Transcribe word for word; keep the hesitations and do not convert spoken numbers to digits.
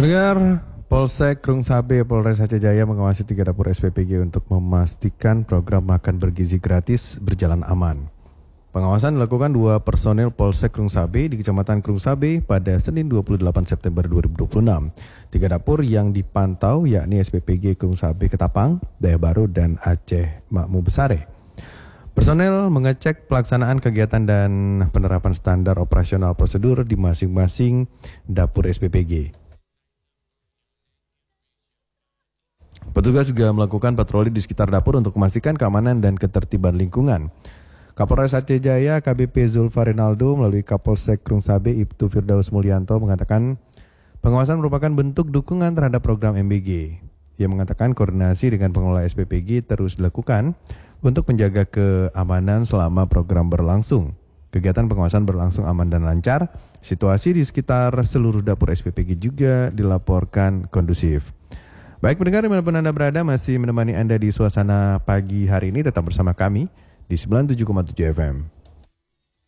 Pendengar, Polsek Krung Sabe Polres Aceh Jaya mengawasi tiga dapur S P P G untuk memastikan program makan bergizi gratis berjalan aman. Pengawasan dilakukan dua personel Polsek Krung Sabe di Kecamatan Krung Sabe pada Senin dua puluh delapan September dua ribu dua puluh enam. Tiga dapur yang dipantau yakni S P P G Krung Sabe Ketapang, Daya Baru, dan Aceh Makmu Besare. Personel mengecek pelaksanaan kegiatan dan penerapan standar operasional prosedur di masing-masing dapur S P P G. Petugas juga melakukan patroli di sekitar dapur untuk memastikan keamanan dan ketertiban lingkungan. Kapolres Aceh Jaya A K B P Zulfa Rinaldo melalui Kapolsek Krung Sabe Ibtu Firdaus Mulyanto mengatakan pengawasan merupakan bentuk dukungan terhadap program M B G. Ia mengatakan koordinasi dengan pengelola S P P G terus dilakukan untuk menjaga keamanan selama program berlangsung. Kegiatan pengawasan berlangsung aman dan lancar. Situasi di sekitar seluruh dapur S P P G juga dilaporkan kondusif. Baik pendengar, dimanapun Anda berada, masih menemani Anda di suasana pagi hari ini, tetap bersama kami di sembilan puluh tujuh koma tujuh F M.